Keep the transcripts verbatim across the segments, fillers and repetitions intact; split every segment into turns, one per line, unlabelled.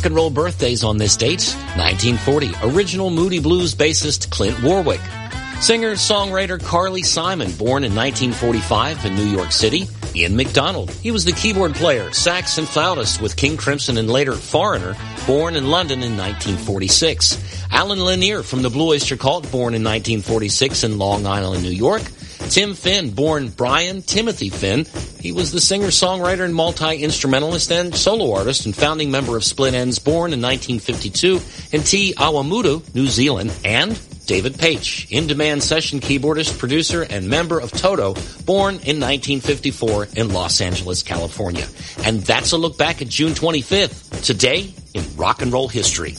and roll birthdays on this date. nineteen forty, original Moody Blues bassist Clint Warwick. Singer-songwriter Carly Simon, born in nineteen forty-five in New York City. Ian MacDonald, he was the keyboard player, sax and flautist with King Crimson and later Foreigner, born in London in nineteen forty-six. Alan Lanier from the Blue Oyster Cult, born in nineteen forty-six in Long Island, New York. Tim Finn, born Brian Timothy Finn. He was the singer-songwriter and multi-instrumentalist and solo artist and founding member of Split Enz, born in nineteen fifty-two in Te Awamutu, New Zealand. And David Paich, in-demand session keyboardist, producer, and member of Toto, born in nineteen fifty-four in Los Angeles, California. And that's a look back at June twenty-fifth, today in rock and roll history.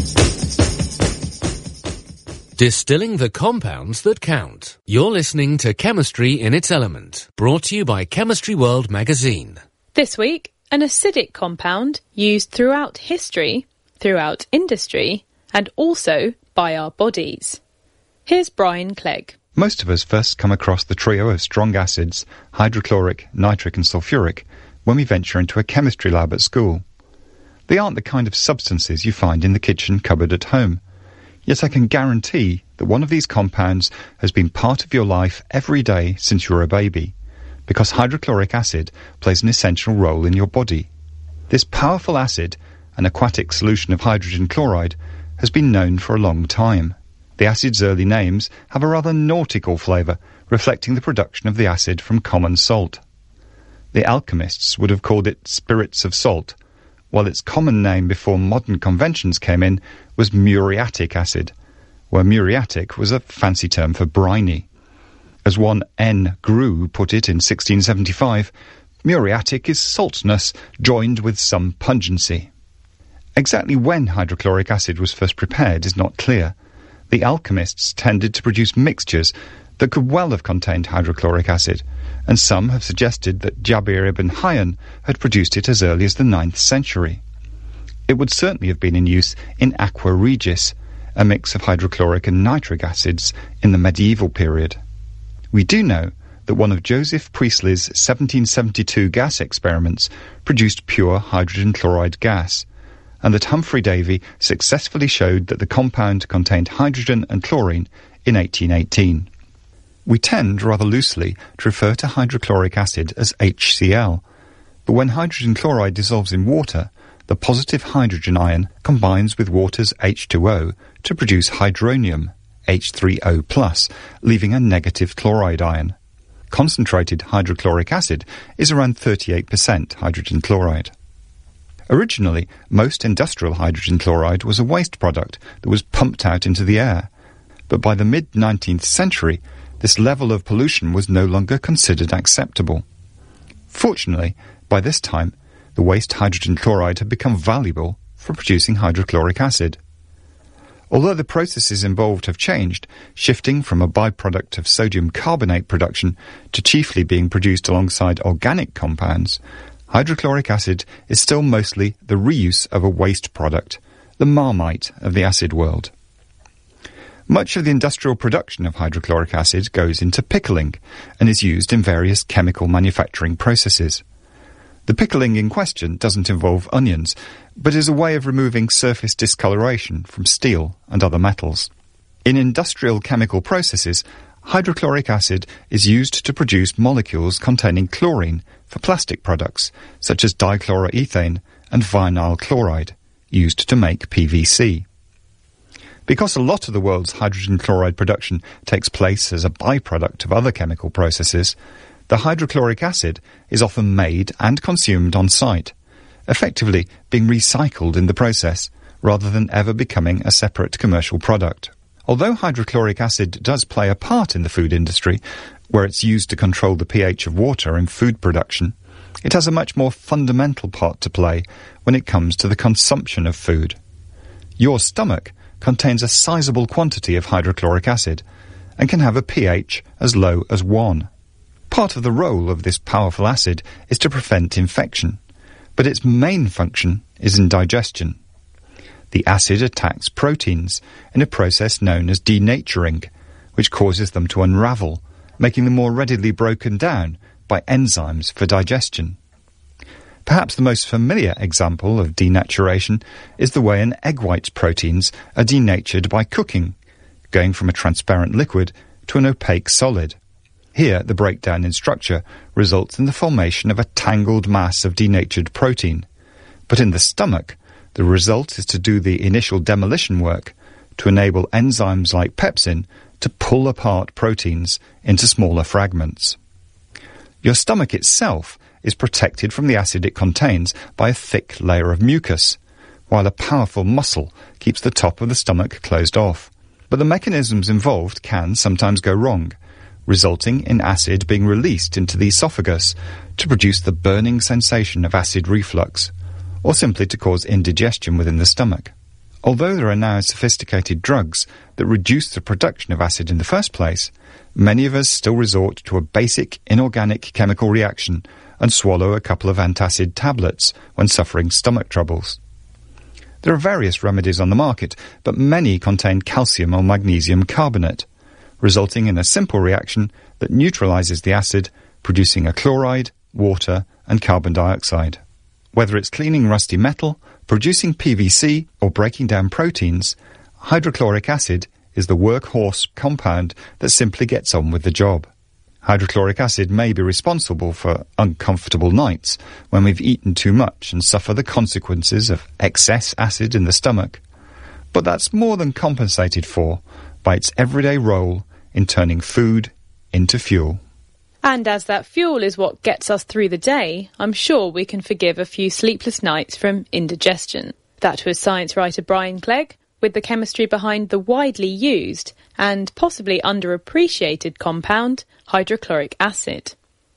Distilling the compounds that count. You're listening to Chemistry in its Element, brought to you by Chemistry World magazine.
This week, an acidic compound used throughout history, throughout industry, and also by our bodies. Here's Brian Clegg.
Most of us first come across the trio of strong acids, hydrochloric, nitric and sulfuric, when we venture into a chemistry lab at school. They aren't the kind of substances you find in the kitchen cupboard at home. Yet I can guarantee that one of these compounds has been part of your life every day since you were a baby, because hydrochloric acid plays an essential role in your body. This powerful acid, an aquatic solution of hydrogen chloride, has been known for a long time. The acid's early names have a rather nautical flavour, reflecting the production of the acid from common salt. The alchemists would have called it spirits of salt, while its common name before modern conventions came in was muriatic acid, where muriatic was a fancy term for briny. As one N. Grew put it in sixteen seventy-five, muriatic is saltness joined with some pungency. Exactly when hydrochloric acid was first prepared is not clear. The alchemists tended to produce mixtures that could well have contained hydrochloric acid, and some have suggested that Jabir ibn Hayyan had produced it as early as the ninth century. It would certainly have been in use in aqua regis, a mix of hydrochloric and nitric acids in the medieval period. We do know that one of Joseph Priestley's seventeen seventy-two gas experiments produced pure hydrogen chloride gas, and that Humphrey Davy successfully showed that the compound contained hydrogen and chlorine in eighteen eighteen. We tend, rather loosely, to refer to hydrochloric acid as H C l, but when hydrogen chloride dissolves in water, the positive hydrogen ion combines with water's H two O to produce hydronium, H three O plus, leaving a negative chloride ion. Concentrated hydrochloric acid is around thirty-eight percent hydrogen chloride. Originally, most industrial hydrogen chloride was a waste product that was pumped out into the air, but by the mid-nineteenth century, this level of pollution was no longer considered acceptable. Fortunately, by this time, the waste hydrogen chloride had become valuable for producing hydrochloric acid. Although the processes involved have changed, shifting from a byproduct of sodium carbonate production to chiefly being produced alongside organic compounds, hydrochloric acid is still mostly the reuse of a waste product, the Marmite of the acid world. Much of the industrial production of hydrochloric acid goes into pickling and is used in various chemical manufacturing processes. The pickling in question doesn't involve onions, but is a way of removing surface discoloration from steel and other metals. In industrial chemical processes, hydrochloric acid is used to produce molecules containing chlorine for plastic products, such as dichloroethane and vinyl chloride, used to make P V C. Because a lot of the world's hydrogen chloride production takes place as a byproduct of other chemical processes, the hydrochloric acid is often made and consumed on site, effectively being recycled in the process, rather than ever becoming a separate commercial product. Although hydrochloric acid does play a part in the food industry, where it's used to control the pH of water in food production, it has a much more fundamental part to play when it comes to the consumption of food. Your stomach contains a sizable quantity of hydrochloric acid and can have a pH as low as one. Part of the role of this powerful acid is to prevent infection, but its main function is in digestion. The acid attacks proteins in a process known as denaturing, which causes them to unravel, making them more readily broken down by enzymes for digestion. Perhaps the most familiar example of denaturation is the way an egg white's proteins are denatured by cooking, going from a transparent liquid to an opaque solid. Here, the breakdown in structure results in the formation of a tangled mass of denatured protein. But in the stomach, the result is to do the initial demolition work to enable enzymes like pepsin to pull apart proteins into smaller fragments. Your stomach itself is protected from the acid it contains by a thick layer of mucus, while a powerful muscle keeps the top of the stomach closed off. But the mechanisms involved can sometimes go wrong, resulting in acid being released into the esophagus to produce the burning sensation of acid reflux, or simply to cause indigestion within the stomach. Although there are now sophisticated drugs that reduce the production of acid in the first place, many of us still resort to a basic inorganic chemical reaction and swallow a couple of antacid tablets when suffering stomach troubles. There are various remedies on the market, but many contain calcium or magnesium carbonate, resulting in a simple reaction that neutralizes the acid, producing a chloride, water, and carbon dioxide. Whether it's cleaning rusty metal, producing P V C, or breaking down proteins, hydrochloric acid is the workhorse compound that simply gets on with the job. Hydrochloric acid may be responsible for uncomfortable nights when we've eaten too much and suffer the consequences of excess acid in the stomach, but that's more than compensated for by its everyday role in turning food into fuel.
And as that fuel is what gets us through the day, I'm sure we can forgive a few sleepless nights from indigestion. That was science writer Brian Clegg, with the chemistry behind the widely used and possibly underappreciated compound, hydrochloric acid.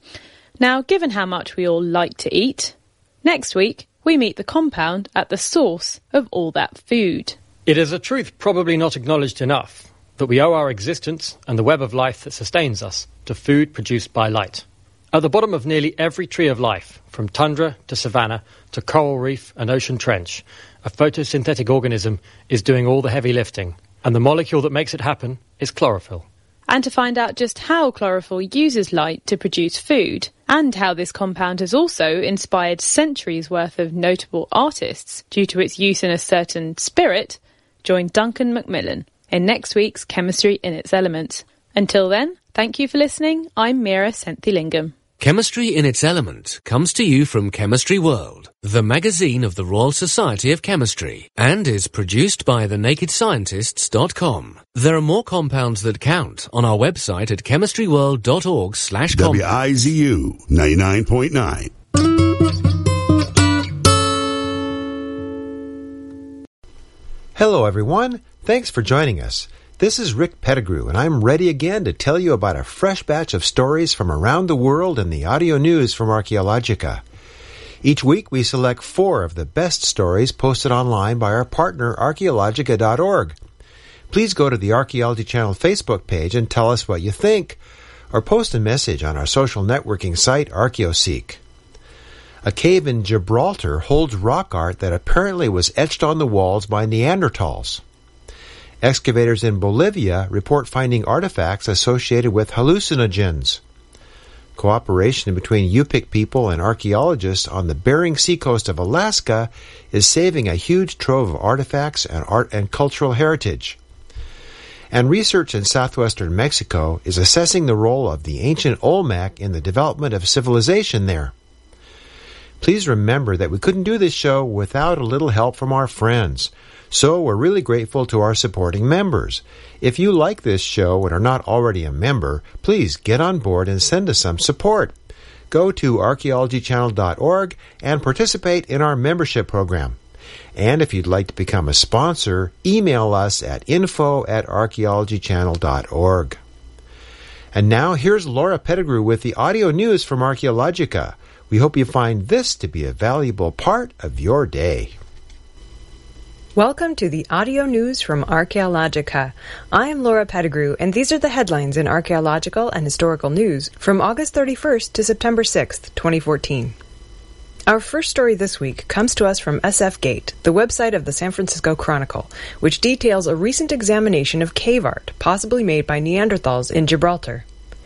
Now, given how much we all like to eat, next week we meet the compound at the source of all that food.
It is a truth probably not acknowledged enough, that we owe our existence and the web of life that sustains us to food produced by light. At the bottom of nearly every tree of life, from tundra to savanna to coral reef and ocean trench, a photosynthetic organism is doing all the heavy lifting, and the molecule that makes it happen is chlorophyll.
And to find out just how chlorophyll uses light to produce food, and how this compound has also inspired centuries worth of notable artists due to its use in a certain spirit, join Duncan Macmillan in next week's Chemistry in its Element. Until then, thank you for listening. I'm Mira Senthilingam.
Chemistry in its Element comes to you from Chemistry World, the magazine of the Royal Society of Chemistry, and is produced by the naked scientists dot com. There are more compounds that count on our website at chemistry world dot org slash
W I Z U ninety-nine point nine.
Hello, everyone. Thanks for joining us. This is Rick Pettigrew, and I'm ready again to tell you about a fresh batch of stories from around the world and the audio news from Archaeologica. Each week, we select four of the best stories posted online by our partner, archaeologica dot org. Please go to the Archaeology Channel Facebook page and tell us what you think, or post a message on our social networking site, ArchaeoSeek. A cave in Gibraltar holds rock art that apparently was etched on the walls by Neanderthals. Excavators in Bolivia report finding artifacts associated with hallucinogens. Cooperation between Yupik people and archaeologists on the Bering Sea coast of Alaska is saving a huge trove of artifacts and art and cultural heritage. And research in southwestern Mexico is assessing the role of the ancient Olmec in the development of civilization there. Please remember that we couldn't do this show without a little help from our friends. So we're really grateful to our supporting members. If you like this show and are not already a member, please get on board and send us some support. Go to archaeology channel dot org and participate in our membership program. And if you'd like to become a sponsor, email us at info at archaeology channel dot org. And now here's Laura Pettigrew with the audio news from Archaeologica. We hope you find this to be a valuable part of your day.
Welcome to the audio news from Archaeologica. I am Laura Pettigrew, and these are the headlines in archaeological and historical news from August thirty-first to September sixth, twenty fourteen. Our first story this week comes to us from S F Gate, the website of the San Francisco Chronicle, which details a recent examination of cave art, possibly made by Neanderthals in Gibraltar.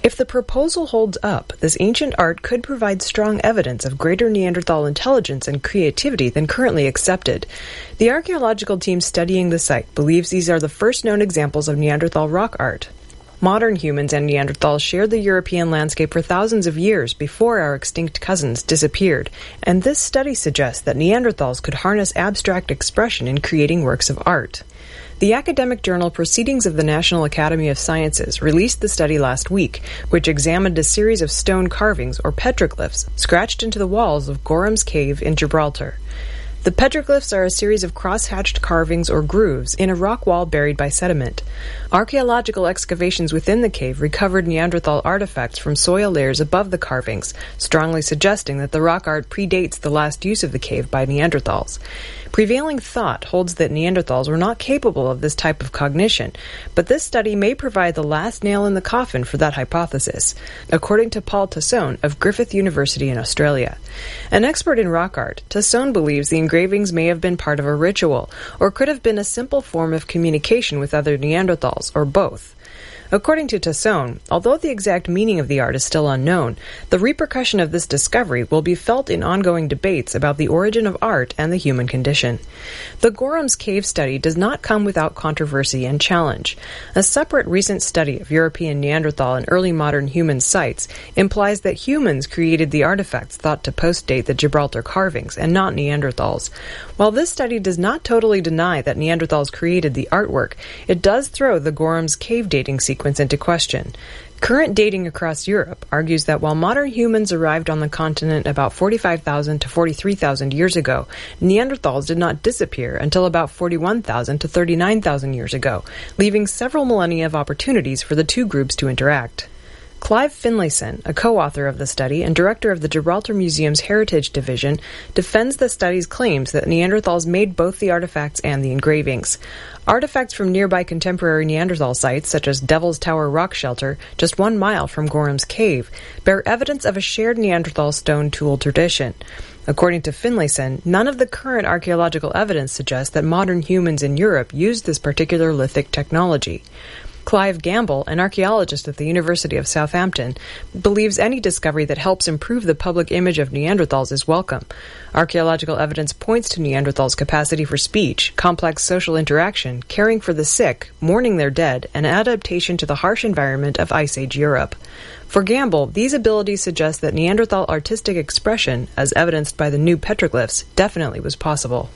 If the proposal holds up, this ancient art could provide strong evidence of greater Neanderthal intelligence and creativity than currently accepted. The archaeological team studying the site believes these are the first known examples of Neanderthal rock art. Modern humans and Neanderthals shared the European landscape for thousands of years before our extinct cousins disappeared, and this study suggests that Neanderthals could harness abstract expression in creating works of art. The academic journal Proceedings of the National Academy of Sciences released the study last week, which examined a series of stone carvings, or petroglyphs, scratched into the walls of Gorham's Cave in Gibraltar. The petroglyphs are a series of cross-hatched carvings or grooves in a rock wall buried by sediment. Archaeological excavations within the cave recovered Neanderthal artifacts from soil layers above the carvings, strongly suggesting that the rock art predates the last use of the cave by Neanderthals. Prevailing thought holds that Neanderthals were not capable of this type of cognition, but this study may provide the last nail in the coffin for that hypothesis, according to Paul Tassone of Griffith University in Australia. An expert in rock art, Tassone believes the engravings may have been part of a ritual, or could have been a simple form of communication with other Neanderthals, or both. According to Tassone, although the exact meaning of the art is still unknown, the repercussion of this discovery will be felt in ongoing debates about the origin of art and the human condition. The Gorham's Cave study does not come without controversy and challenge. A separate recent study of European Neanderthal and early modern human sites implies that humans created the artifacts thought to post-date the Gibraltar carvings, and not Neanderthals. While this study does not totally deny that Neanderthals created the artwork, it does throw the Gorham's Cave dating sequence into question. Current dating across Europe argues that while modern humans arrived on the continent about forty-five thousand to forty-three thousand years ago, Neanderthals did not disappear until about forty-one thousand to thirty-nine thousand years ago, leaving several millennia of opportunities for the two groups to interact. Clive Finlayson, a co-author of the study and director of the Gibraltar Museum's Heritage Division, defends the study's claims that Neanderthals made both the artifacts and the engravings. Artifacts from nearby contemporary Neanderthal sites, such as Devil's Tower Rock Shelter, just one mile from Gorham's Cave, bear evidence of a shared Neanderthal stone tool tradition. According to Finlayson, none of the current archaeological evidence suggests that modern humans in Europe used this particular lithic technology. Clive Gamble, an archaeologist at the University of Southampton, believes any discovery that helps improve the public image of Neanderthals is welcome. Archaeological evidence points to Neanderthals' capacity for speech, complex social interaction, caring for the sick, mourning their dead, and adaptation to the harsh environment of Ice Age Europe. For Gamble, these abilities suggest that Neanderthal artistic expression, as evidenced by the new petroglyphs, definitely was possible.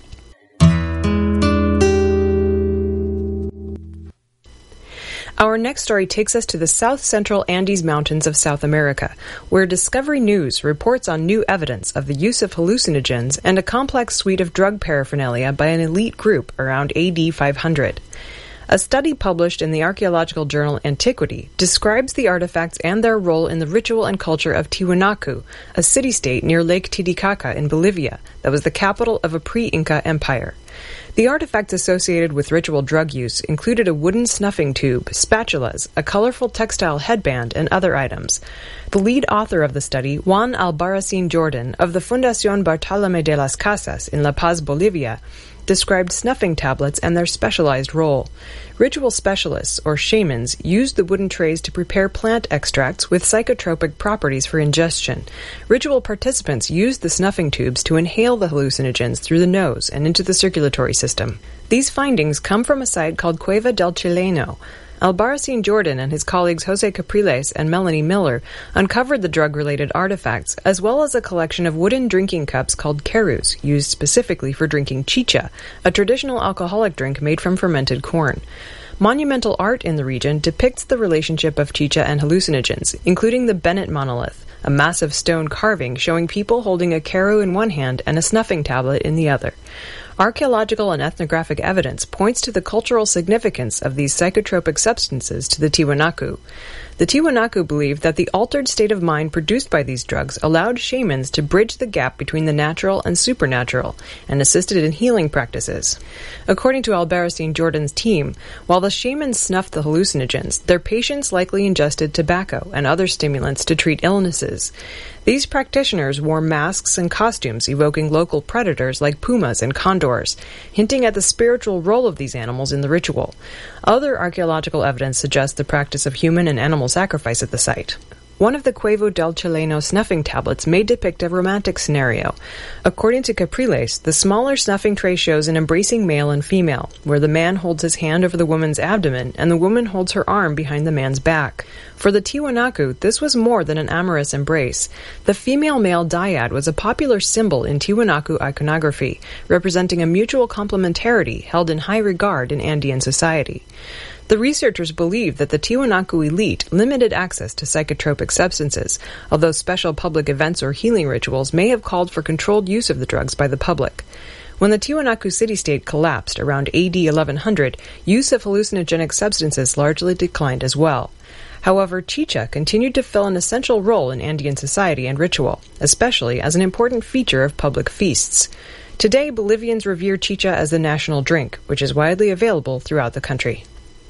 Our next story takes us to the south-central Andes Mountains of South America, where Discovery News reports on new evidence of the use of hallucinogens and a complex suite of drug paraphernalia by an elite group around A D five hundred. A study published in the archaeological journal Antiquity describes the artifacts and their role in the ritual and culture of Tiwanaku, a city-state near Lake Titicaca in Bolivia that was the capital of a pre-Inca empire. The artifacts associated with ritual drug use included a wooden snuffing tube, spatulas, a colorful textile headband, and other items. The lead author of the study, Juan Albarracin Jordan, of the Fundación Bartolomé de las Casas in La Paz, Bolivia, described snuffing tablets and their specialized role. Ritual specialists, or shamans, used the wooden trays to prepare plant extracts with psychotropic properties for ingestion. Ritual participants used the snuffing tubes to inhale the hallucinogens through the nose and into the circulatory system. These findings come from a site called Cueva del Chileno. Albarracin Jordan and his colleagues Jose Capriles and Melanie Miller uncovered the drug-related artifacts, as well as a collection of wooden drinking cups called kerus, used specifically for drinking chicha, a traditional alcoholic drink made from fermented corn. Monumental art in the region depicts the relationship of chicha and hallucinogens, including the Bennett monolith, a massive stone carving showing people holding a keru in one hand and a snuffing tablet in the other. Archaeological and ethnographic evidence points to the cultural significance of these psychotropic substances to the Tiwanaku. The Tiwanaku believed that the altered state of mind produced by these drugs allowed shamans to bridge the gap between the natural and supernatural, and assisted in healing practices. According to Albarracin Jordan's team, while the shamans snuffed the hallucinogens, their patients likely ingested tobacco and other stimulants to treat illnesses. These practitioners wore masks and costumes evoking local predators like pumas and condors condors, hinting at the spiritual role of these animals in the ritual. Other archaeological evidence suggests the practice of human and animal sacrifice at the site. One of the Cuevo del Chileno snuffing tablets may depict a romantic scenario. According to Capriles, the smaller snuffing tray shows an embracing male and female, where the man holds his hand over the woman's abdomen and the woman holds her arm behind the man's back. For the Tiwanaku, this was more than an amorous embrace. The female-male dyad was a popular symbol in Tiwanaku iconography, representing a mutual complementarity held in high regard in Andean society. The researchers believe that the Tiwanaku elite limited access to psychotropic substances, although special public events or healing rituals may have called for controlled use of the drugs by the public. When the Tiwanaku city-state collapsed around A D eleven hundred, use of hallucinogenic substances largely declined as well. However, chicha continued to fill an essential role in Andean society and ritual, especially as an important feature of public feasts. Today, Bolivians revere chicha as the national drink, which is widely available throughout the country.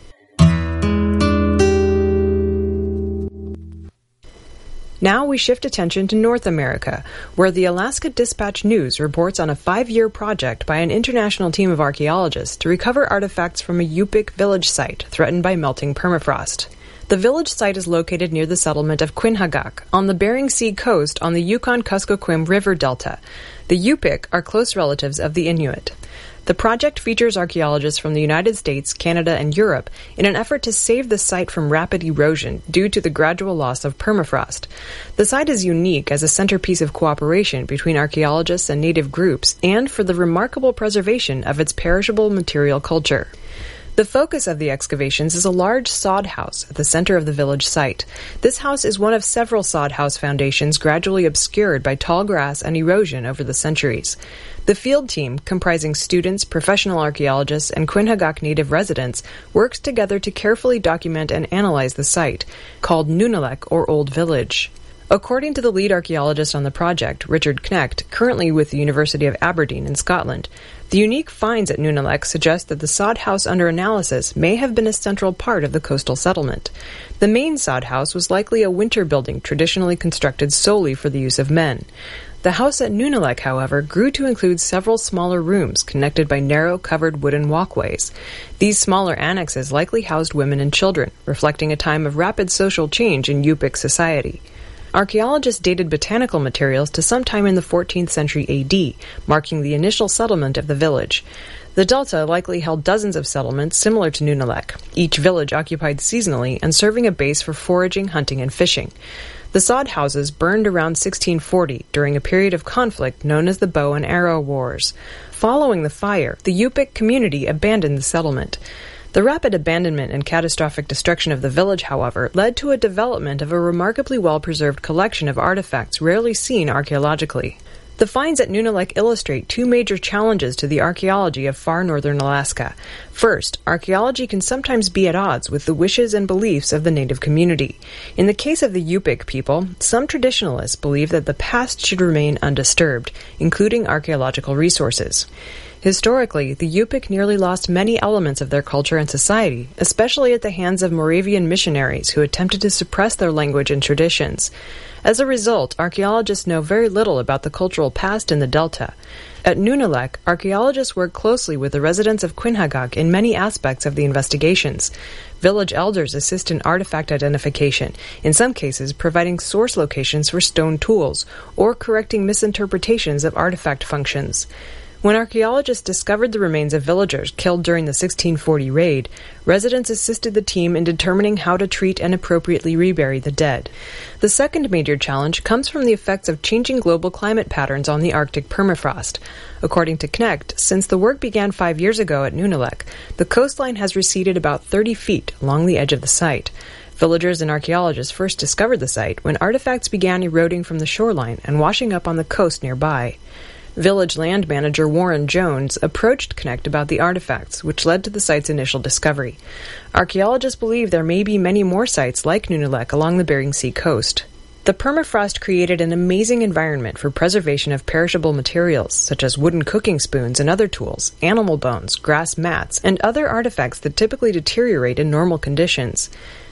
Now we shift attention to North America, where the Alaska Dispatch News reports on a five-year project by an international team of archaeologists to recover artifacts from a Yupik village site threatened by melting permafrost. The village site is located near the settlement of Quinhagak, on the Bering Sea coast on the Yukon-Kuskokwim River Delta. The Yupik are close relatives of the Inuit. The project features archaeologists from the United States, Canada, and Europe in an effort to save the site from rapid erosion due to the gradual loss of permafrost. The site is unique as a centerpiece of cooperation between archaeologists and native groups and for the remarkable preservation of its perishable material culture. The focus of the excavations is a large sod house at the center of the village site. This house is one of several sod house foundations gradually obscured by tall grass and erosion over the centuries. The field team, comprising students, professional archaeologists, and Quinhagak native residents, works together to carefully document and analyze the site, called Nunalek, or Old Village. According to the lead archaeologist on the project, Richard Knecht, currently with the University of Aberdeen in Scotland, the unique finds at Nunalek suggest that the sod house under analysis may have been a central part of the coastal settlement. The main sod house was likely a winter building traditionally constructed solely for the use of men. The house at Nunalek, however, grew to include several smaller rooms connected by narrow, covered wooden walkways. These smaller annexes likely housed women and children, reflecting a time of rapid social change in Yupik society. Archaeologists dated botanical materials to sometime in the fourteenth century A D, marking the initial settlement of the village. The delta likely held dozens of settlements similar to Nunalek, each village occupied seasonally and serving a base for foraging, hunting, and fishing. The sod houses burned around sixteen forty during a period of conflict known as the Bow and Arrow Wars. Following the fire, the Yupik community abandoned the settlement. The rapid abandonment and catastrophic destruction of the village, however, led to a development of a remarkably well-preserved collection of artifacts rarely seen archaeologically. The finds at Nunalek illustrate two major challenges to the archaeology of far northern Alaska. First, archaeology can sometimes be at odds with the wishes and beliefs of the native community. In the case of the Yupik people, some traditionalists believe that the past should remain undisturbed, including archaeological resources. Historically, the Yupik nearly lost many elements of their culture and society, especially at the hands of Moravian missionaries who attempted to suppress their language and traditions. As a result, archaeologists know very little about the cultural past in the Delta. At Nunalek, archaeologists work closely with the residents of Quinhagak in many aspects of the investigations. Village elders assist in artifact identification, in some cases providing source locations for stone tools, or correcting misinterpretations of artifact functions. When archaeologists discovered the remains of villagers killed during the sixteen forty raid, residents assisted the team in determining how to treat and appropriately rebury the dead. The second major challenge comes from the effects of changing global climate patterns on the Arctic permafrost. According to Knecht, since the work began five years ago at Nunalek, the coastline has receded about thirty feet along the edge of the site. Villagers and archaeologists first discovered the site when artifacts began eroding from the shoreline and washing up on the coast nearby. Village land manager Warren Jones approached Knecht about the artifacts, which led to the site's initial discovery. Archaeologists believe there may be many more sites like Nunalek along the Bering Sea coast. The permafrost created an amazing environment for preservation of perishable materials, such as wooden cooking spoons and other tools, animal bones, grass mats, and other artifacts that typically deteriorate in normal conditions.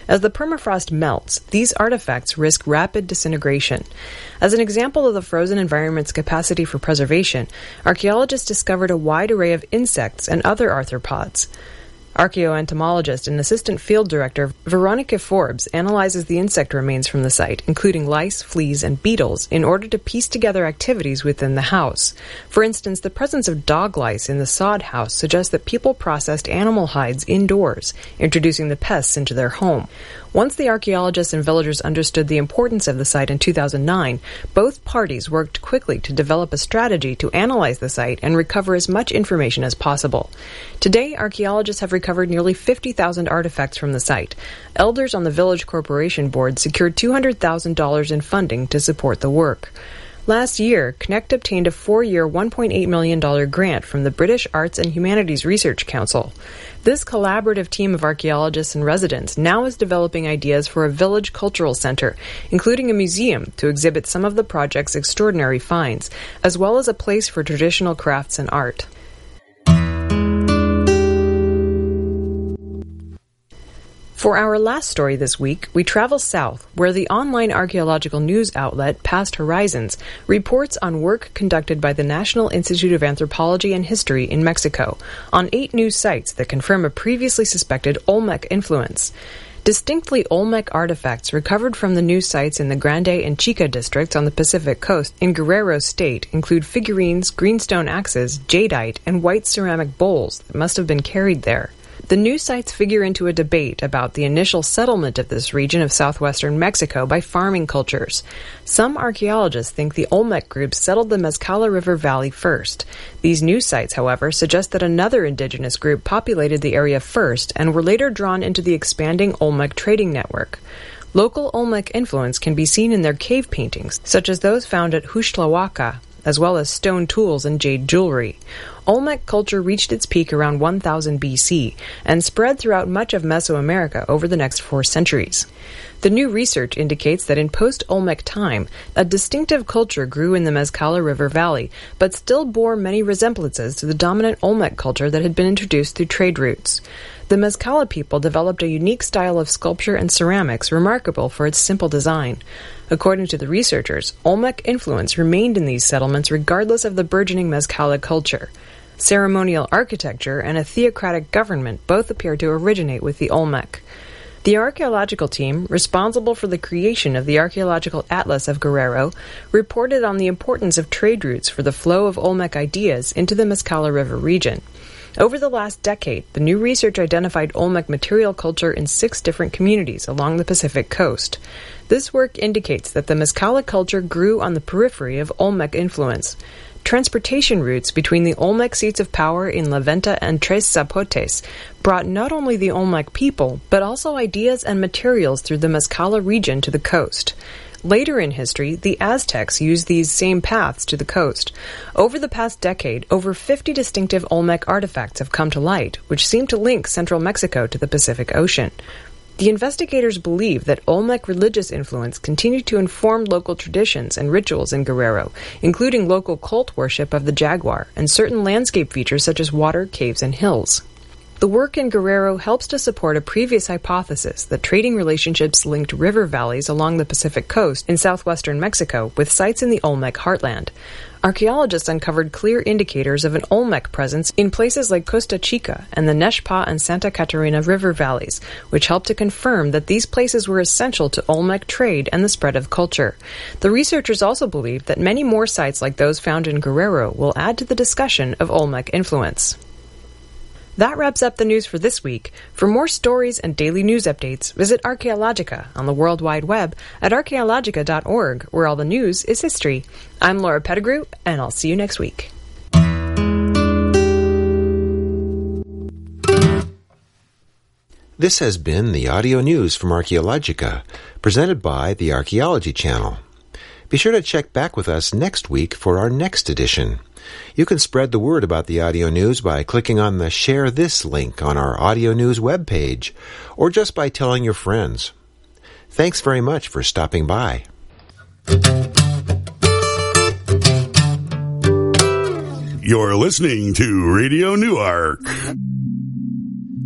As the permafrost melts, these artifacts risk rapid disintegration. As an example of the frozen environment's capacity for preservation, archaeologists discovered a wide array of insects and other arthropods. Archaeoentomologist and assistant field director Veronica Forbes analyzes the insect remains from the site, including lice, fleas, and beetles, in order to piece together activities within the house. For instance, the presence of dog lice in the sod house suggests that people processed animal hides indoors, introducing the pests into their home. Once the archaeologists and villagers understood the importance of the site in two thousand nine, both parties worked quickly to develop a strategy to analyze the site and recover as much information as possible. Today, archaeologists have recovered nearly fifty thousand artifacts from the site. Elders on the Village Corporation Board secured two hundred thousand dollars in funding to support the work. Last year, Connect obtained a four-year one point eight million dollars grant from the British Arts and Humanities Research Council. This collaborative team of archaeologists and residents now is developing ideas for a village cultural center, including a museum to exhibit some of the project's extraordinary finds, as well as a place for traditional crafts and art. For our last story this week, we travel south, where the online archaeological news outlet Past Horizons reports on work conducted by the National Institute of Anthropology and History in Mexico on eight new sites that confirm a previously suspected Olmec influence. Distinctly Olmec artifacts recovered from the new sites in the Grande and Chica districts on the Pacific coast in Guerrero State include figurines, greenstone axes, jadeite, and white ceramic bowls that must have been carried there. The new sites figure into a debate about the initial settlement of this region of southwestern Mexico by farming cultures. Some archaeologists think the Olmec groups settled the Mezcala River Valley first. These new sites, however, suggest that another indigenous group populated the area first and were later drawn into the expanding Olmec trading network. Local Olmec influence can be seen in their cave paintings, such as those found at Huixtlahuaca, as well as stone tools and jade jewelry. Olmec culture reached its peak around one thousand B C and spread throughout much of Mesoamerica over the next four centuries. The new research indicates that in post-Olmec time, a distinctive culture grew in the Mezcala River Valley, but still bore many resemblances to the dominant Olmec culture that had been introduced through trade routes. The Mezcala people developed a unique style of sculpture and ceramics remarkable for its simple design. According to the researchers, Olmec influence remained in these settlements regardless of the burgeoning Mezcala culture. Ceremonial architecture and a theocratic government both appear to originate with the Olmec. The archaeological team, responsible for the creation of the Archaeological Atlas of Guerrero, reported on the importance of trade routes for the flow of Olmec ideas into the Mezcala River region. Over the last decade, the new research identified Olmec material culture in six different communities along the Pacific coast. This work indicates that the Mezcala culture grew on the periphery of Olmec influence. Transportation routes between the Olmec seats of power in La Venta and Tres Zapotes brought not only the Olmec people, but also ideas and materials through the Mezcala region to the coast. Later in history, the Aztecs used these same paths to the coast. Over the past decade, over fifty distinctive Olmec artifacts have come to light, which seem to link central Mexico to the Pacific Ocean. The investigators believe that Olmec religious influence continued to inform local traditions and rituals in Guerrero, including local cult worship of the jaguar and certain landscape features such as water, caves, and hills. The work in Guerrero helps to support a previous hypothesis that trading relationships linked river valleys along the Pacific coast in southwestern Mexico with sites in the Olmec heartland. Archaeologists uncovered clear indicators of an Olmec presence in places like Costa Chica and the Nexpa and Santa Catarina river valleys, which helped to confirm that these places were essential to Olmec trade and the spread of culture. The researchers also believe that many more sites like those found in Guerrero will add to the discussion of Olmec influence. That wraps up the news for this week. For more stories and daily news updates, visit Archaeologica on the World Wide Web at archaeologica dot org, where all the news is history. I'm Laura Pettigrew, and I'll see you next week.
This has been the audio news from Archaeologica, presented by the Archaeology Channel. Be sure to check back with us next week for our next edition. You can spread the word about the audio news by clicking on the Share This link on our audio news webpage, or just by telling your friends. Thanks very much for stopping by.
You're listening to Radio Newark.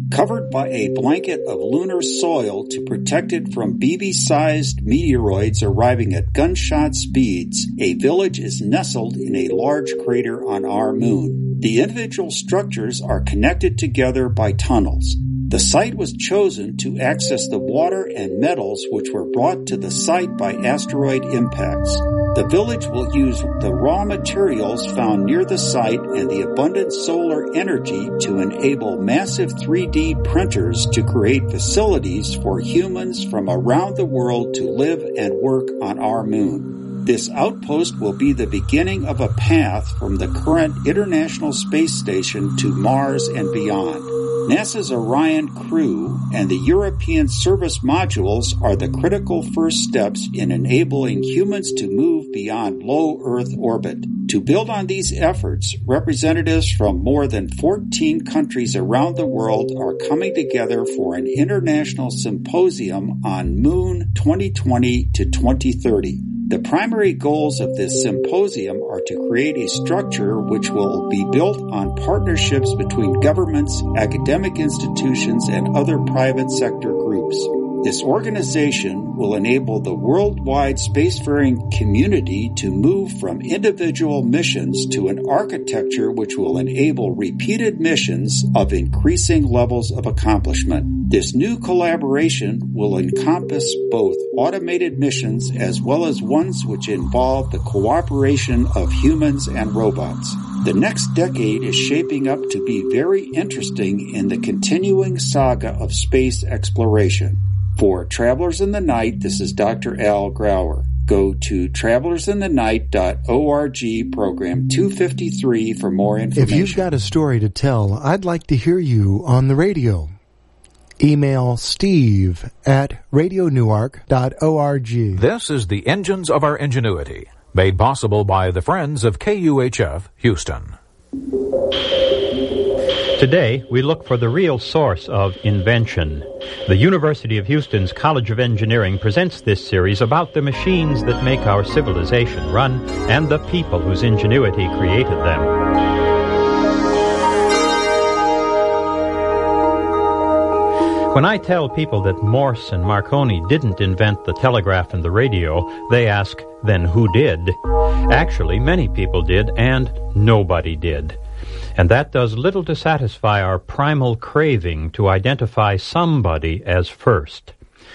Covered by a blanket of lunar soil to protect it from B B-sized meteoroids arriving at gunshot speeds, a village is nestled in a large crater on our moon. The individual structures are connected together by tunnels. The site was chosen to access the water and metals which were brought to the site by asteroid impacts. The village will use the raw materials found near the site and the abundant solar energy to enable massive three D printers to create facilities for humans from around the world to live and work on our moon. This outpost will be the beginning of a path from the current International Space Station to Mars and beyond. NASA's Orion crew and the European service modules are the critical first steps in enabling humans to move beyond low Earth orbit. To build on these efforts, representatives from more than fourteen countries around the world are coming together for an international symposium on Moon twenty twenty to twenty thirty. The primary goals of this symposium are to create a structure which will be built on partnerships between governments, academic institutions, and other private sector groups. This organization will enable the worldwide spacefaring community to move from individual missions to an architecture which will enable repeated missions of increasing levels of accomplishment. This new collaboration will encompass both automated missions as well as ones which involve the cooperation of humans and robots. The next decade is shaping up to be very interesting in the continuing saga of space exploration. For Travelers in the Night, this is Doctor Al Grauer. Go to travelers in the night dot org, program two fifty-three for more information.
If you've got a story to tell, I'd like to hear you on the radio. Email steve at radio newark dot org.
This is the Engines of Our Ingenuity, made possible by the friends of K U H F Houston.
Today, we look for the real source of invention. The University of Houston's College of Engineering presents this series about the machines that make our civilization run and the people whose ingenuity created them. When I tell people that Morse and Marconi didn't invent the telegraph and the radio, they ask, then who did? Actually, many people did, and nobody did. And that does little to satisfy our primal craving to identify somebody as first.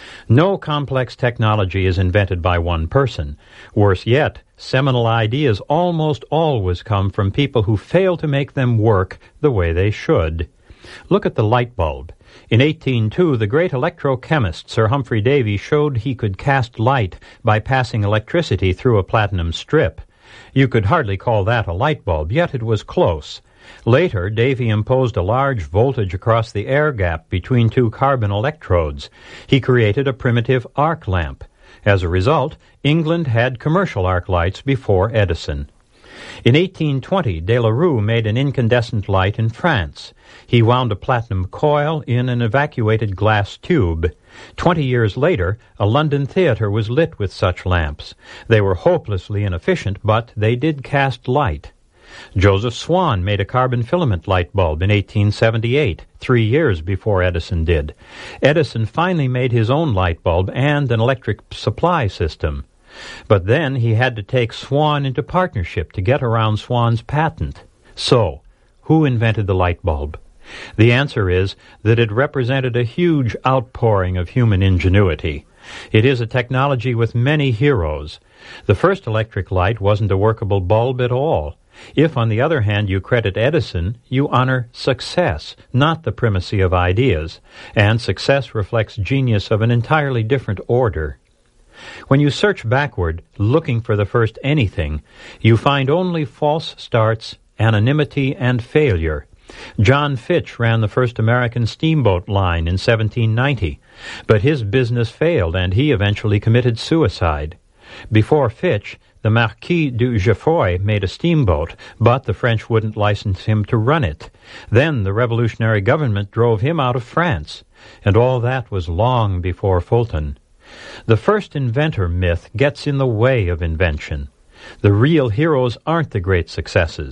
No complex technology is invented by one person. Worse yet, seminal ideas almost always come from people who fail to make them work the way they should. Look at the light bulb. In eighteen oh two, the great electrochemist Sir Humphrey Davy showed he could cast light by passing electricity through a platinum strip. You could hardly call that a light bulb, yet it was close. Later, Davy imposed a large voltage across the air gap between two carbon electrodes. He created a primitive arc lamp. As a result, England had commercial arc lights before Edison. In eighteen twenty, De La Rue made an incandescent light in France. He wound a platinum coil in an evacuated glass tube. Twenty years later, a London theatre was lit with such lamps. They were hopelessly inefficient, but they did cast light. Joseph Swan made a carbon filament light bulb in eighteen seventy-eight, three years before Edison did. Edison finally made his own light bulb and an electric supply system. But then he had to take Swan into partnership to get around Swan's patent. So, who invented the light bulb? The answer is that it represented a huge outpouring of human ingenuity. It is a technology with many heroes. The first electric light wasn't a workable bulb at all. If, on the other hand, you credit Edison, you honor success, not the primacy of ideas, and success reflects genius of an entirely different order. When you search backward, looking for the first anything, you find only false starts, anonymity, and failure. John Fitch ran the first American steamboat line in seventeen ninety, but his business failed and he eventually committed suicide. Before Fitch, the Marquis du Geoffroy made a steamboat, but the French wouldn't license him to run it. Then the revolutionary government drove him out of France, and all that was long before Fulton. The first inventor myth gets in the way of invention. The real heroes aren't the great successes.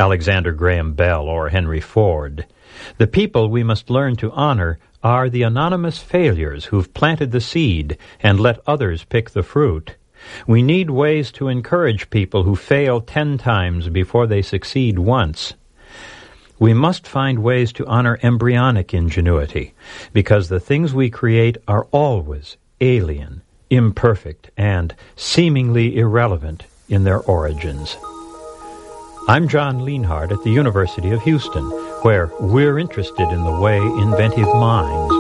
Alexander Graham Bell or Henry Ford. The people we must learn to honor are the anonymous failures who've planted the seed and let others pick the fruit. We need ways to encourage people who fail ten times before they succeed once. We must find ways to honor embryonic ingenuity, because the things we create are always alien, imperfect, and seemingly irrelevant in their origins. I'm John Lienhardt at the University of Houston, where we're interested in the way inventive minds